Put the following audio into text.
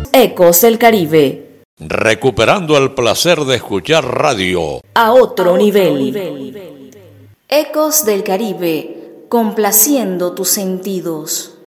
Ecos del Caribe. Recuperando el placer de escuchar radio A otro nivel. Ecos del Caribe, complaciendo tus sentidos.